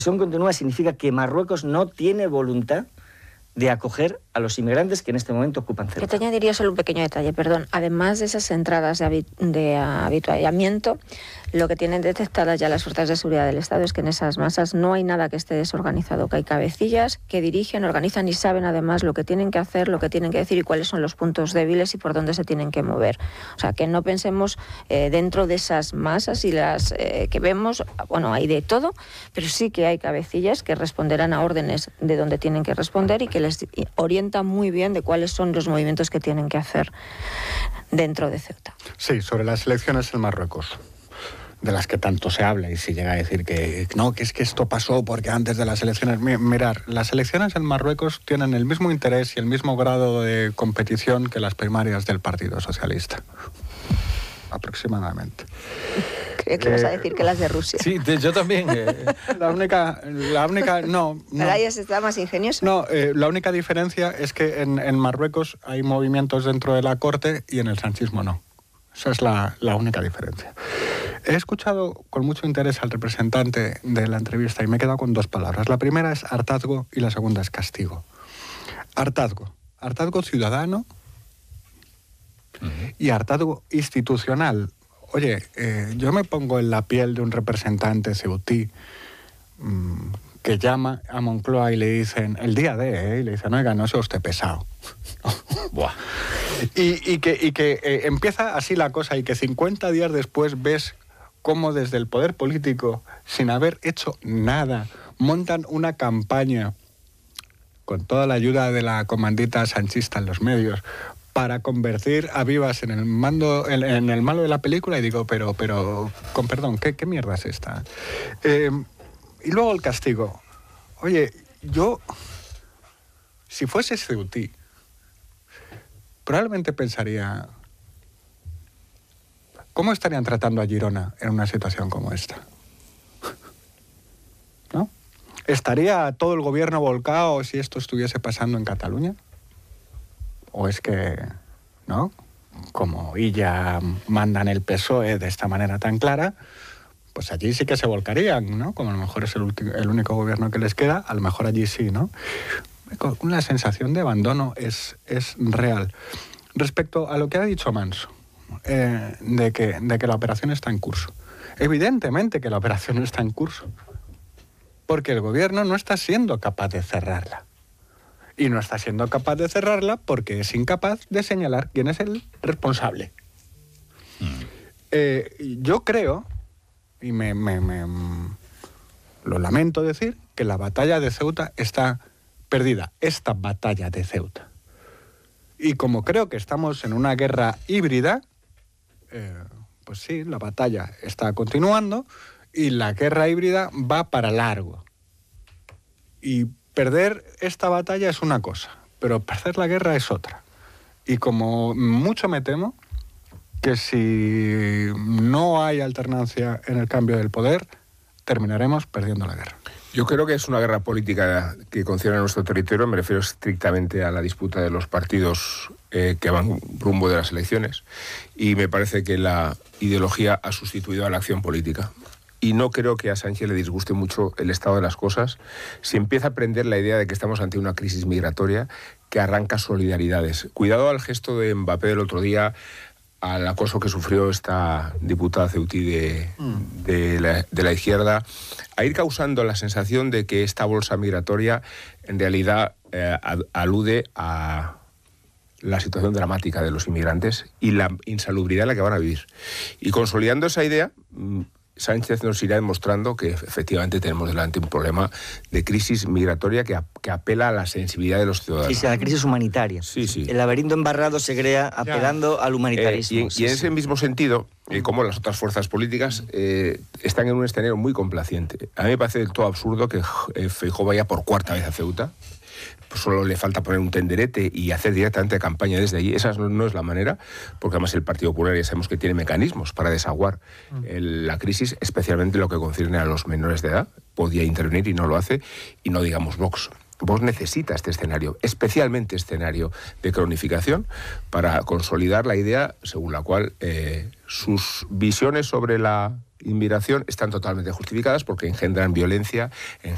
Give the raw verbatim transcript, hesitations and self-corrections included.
continua significa que Marruecos no tiene voluntad de acoger a los inmigrantes que en este momento ocupan Ceuta. Yo te añadiría solo un pequeño detalle, perdón. Además de esas entradas de, habi de habituallamiento, lo que tienen detectadas ya las fuerzas de seguridad del Estado es que en esas masas no hay nada que esté desorganizado, que hay cabecillas que dirigen, organizan y saben además lo que tienen que hacer, lo que tienen que decir y cuáles son los puntos débiles y por dónde se tienen que mover. O sea, que no pensemos eh, dentro de esas masas y las eh, que vemos, bueno, hay de todo, pero sí que hay cabecillas que responderán a órdenes de donde tienen que responder y que les orientan muy bien de cuáles son los movimientos que tienen que hacer dentro de Ceuta. Sí, sobre las elecciones en Marruecos, de las que tanto se habla, y si llega a decir que no, que es que esto pasó porque antes de las elecciones... Mirar, las elecciones en Marruecos tienen el mismo interés y el mismo grado de competición que las primarias del Partido Socialista. Aproximadamente. Creo que eh, vas a decir que las de Rusia. Sí, de, yo también. Eh. La única... La única no, no. Ahora ya se está más ingenioso. No, eh, la única diferencia es que en, en Marruecos hay movimientos dentro de la corte y en el sanchismo no. Esa es la, la única diferencia. He escuchado con mucho interés al representante de la entrevista y me he quedado con dos palabras. La primera es hartazgo y la segunda es castigo. Hartazgo. Hartazgo ciudadano uh-huh. y hartazgo institucional. Oye, eh, yo me pongo en la piel de un representante ceutí mmm, que llama a Moncloa y le dicen, el día de, ¿eh? y le dicen, oiga, no sea usted pesado. Buah. Y, y que, y que eh, empieza así la cosa y que cincuenta días después ves cómo desde el poder político, sin haber hecho nada, montan una campaña con toda la ayuda de la comandita sanchista en los medios para convertir a Vivas en el mando, en, en el malo de la película, y digo, pero, pero, con perdón, ¿qué, qué mierda es esta? Eh, y luego el castigo. Oye, yo, si fuese ceutí, probablemente pensaría, ¿cómo estarían tratando a Girona en una situación como esta? ¿No? ¿Estaría todo el gobierno volcado si esto estuviese pasando en Cataluña? ¿O es que, no? Como ella mandan el P S O E de esta manera tan clara, pues allí sí que se volcarían, ¿no? Como a lo mejor es el, ulti- el único gobierno que les queda, a lo mejor allí sí, ¿no? Una sensación de abandono es, es real. Respecto a lo que ha dicho Manso, eh, de, que, de que la operación está en curso. Evidentemente que la operación está en curso, porque el gobierno no está siendo capaz de cerrarla. Y no está siendo capaz de cerrarla porque es incapaz de señalar quién es el responsable. Mm. Eh, yo creo, y me, me, me lo lamento decir, que la batalla de Ceuta está perdida. Esta batalla de Ceuta. Y como creo que estamos en una guerra híbrida, eh, pues sí, la batalla está continuando y la guerra híbrida va para largo. Y perder esta batalla es una cosa, pero perder la guerra es otra. Y como mucho me temo que si no hay alternancia en el cambio del poder, terminaremos perdiendo la guerra. Yo creo que es una guerra política que concierne a nuestro territorio. Me refiero estrictamente a la disputa de los partidos eh, que van rumbo de las elecciones. Y me parece que la ideología ha sustituido a la acción política. Y no creo que a Sánchez le disguste mucho el estado de las cosas si empieza a aprender la idea de que estamos ante una crisis migratoria que arranca solidaridades. Cuidado al gesto de Mbappé del otro día, al acoso que sufrió esta diputada ceutí de, mm. de, la, de la izquierda, a ir causando la sensación de que esta bolsa migratoria en realidad eh, alude a la situación dramática de los inmigrantes y la insalubridad en la que van a vivir. Y consolidando esa idea, Sánchez nos irá demostrando que efectivamente tenemos delante un problema de crisis migratoria que, a, que apela a la sensibilidad de los ciudadanos. Sí, sí, a la crisis humanitaria. Sí, sí. El laberinto embarrado se crea apelando ya. al humanitarismo. Eh, y, sí, y en sí. ese mismo sentido, eh, como las otras fuerzas políticas, eh, están en un escenario muy complaciente. A mí me parece del todo absurdo que eh, Feijóo vaya por cuarta vez a Ceuta. Pues solo le falta poner un tenderete y hacer directamente campaña desde allí. Esa no, no es la manera, porque además el Partido Popular ya sabemos que tiene mecanismos para desaguar el, la crisis, especialmente lo que concierne a los menores de edad. Podía intervenir y no lo hace, y no digamos Vox. Vox necesita este escenario, especialmente escenario de cronificación, para consolidar la idea según la cual eh, sus visiones sobre la inmigración están totalmente justificadas porque engendran violencia, engendran